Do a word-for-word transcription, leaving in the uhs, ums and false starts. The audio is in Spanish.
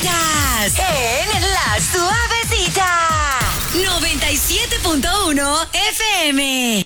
Estás en La Suavecita. noventa y siete punto uno F M.